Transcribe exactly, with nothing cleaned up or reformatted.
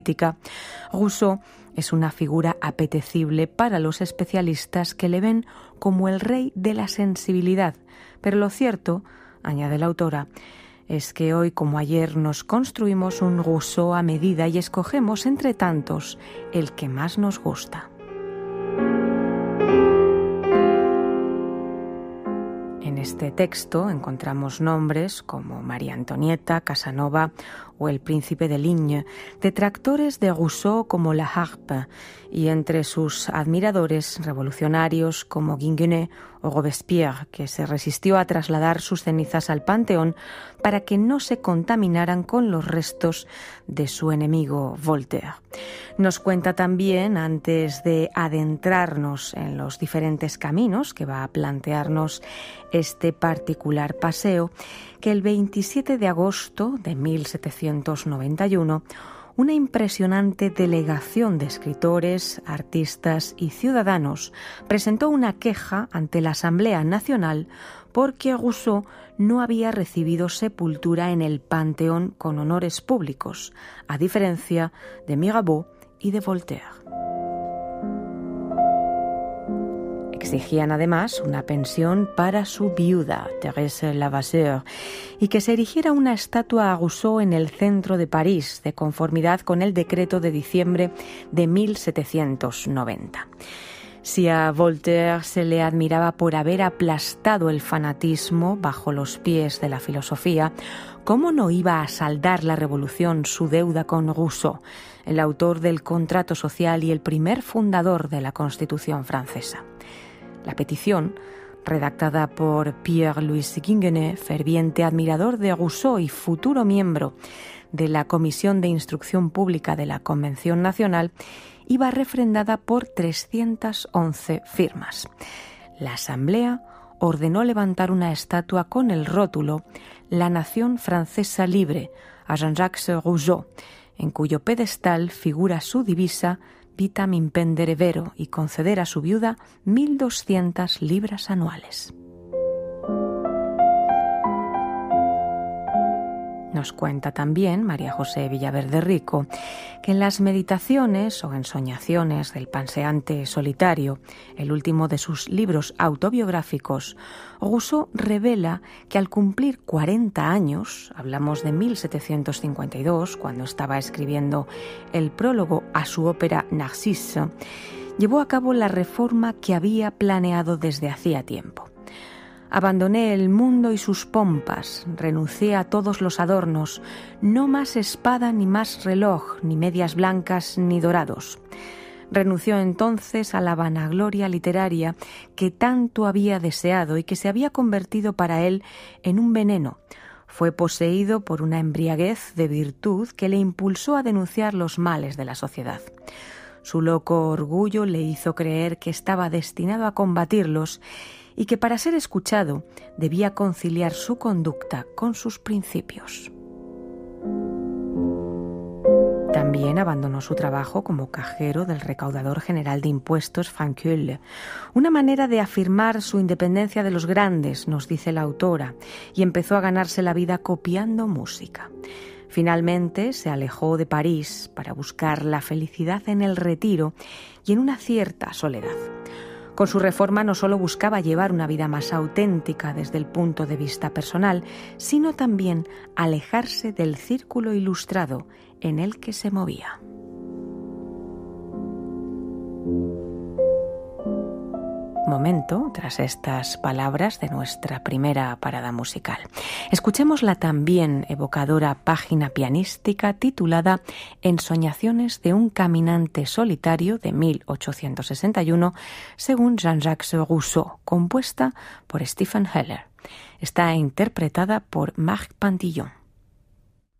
Rousseau es una figura apetecible para los especialistas que le ven como el rey de la sensibilidad. Pero lo cierto, añade la autora, es que hoy como ayer nos construimos un Rousseau a medida y escogemos entre tantos el que más nos gusta. En este texto encontramos nombres como María Antonieta, Casanova o el príncipe de Ligne, detractores de Rousseau como La Harpe, y entre sus admiradores revolucionarios como Ginguené o Robespierre, que se resistió a trasladar sus cenizas al Panteón para que no se contaminaran con los restos de su enemigo Voltaire. Nos cuenta también, antes de adentrarnos en los diferentes caminos que va a plantearnos este particular paseo, que el veintisiete de agosto de mil setecientos noventa y uno una impresionante delegación de escritores, artistas y ciudadanos presentó una queja ante la Asamblea Nacional porque Rousseau no había recibido sepultura en el Panteón con honores públicos, a diferencia de Mirabeau y de Voltaire. Exigían además una pensión para su viuda, Thérèse Levasseur, y que se erigiera una estatua a Rousseau en el centro de París, de conformidad con el decreto de diciembre de mil setecientos noventa. Si a Voltaire se le admiraba por haber aplastado el fanatismo bajo los pies de la filosofía, ¿cómo no iba a saldar la revolución su deuda con Rousseau, el autor del contrato social y el primer fundador de la Constitución francesa? La petición, redactada por Pierre-Louis Ginguené, ferviente admirador de Rousseau y futuro miembro de la Comisión de Instrucción Pública de la Convención Nacional, iba refrendada por trescientas once firmas. La Asamblea ordenó levantar una estatua con el rótulo «La Nación Francesa Libre» a Jean-Jacques Rousseau, en cuyo pedestal figura su divisa Vitam impendere vero, y conceder a su viuda mil doscientas libras anuales. Nos cuenta también María José Villaverde Rico que en las meditaciones o ensoñaciones del Paseante Solitario, el último de sus libros autobiográficos, Rousseau revela que al cumplir cuarenta años, hablamos de mil setecientos cincuenta y dos, cuando estaba escribiendo el prólogo a su ópera Narcisse, llevó a cabo la reforma que había planeado desde hacía tiempo. Abandoné el mundo y sus pompas, renuncié a todos los adornos, no más espada ni más reloj, ni medias blancas ni dorados. Renunció entonces a la vanagloria literaria que tanto había deseado y que se había convertido para él en un veneno. Fue poseído por una embriaguez de virtud que le impulsó a denunciar los males de la sociedad. Su loco orgullo le hizo creer que estaba destinado a combatirlos y que para ser escuchado debía conciliar su conducta con sus principios. También abandonó su trabajo como cajero del recaudador general de impuestos Franqueuil, una manera de afirmar su independencia de los grandes, nos dice la autora, y empezó a ganarse la vida copiando música. Finalmente se alejó de París para buscar la felicidad en el retiro y en una cierta soledad. Con su reforma no solo buscaba llevar una vida más auténtica desde el punto de vista personal, sino también alejarse del círculo ilustrado en el que se movía. Momento, tras estas palabras de nuestra primera parada musical. Escuchemos la también evocadora página pianística titulada Ensoñaciones de un caminante solitario de mil ochocientos sesenta y uno, según Jean-Jacques Rousseau, compuesta por Stephen Heller. Está interpretada por Marc Pantillon.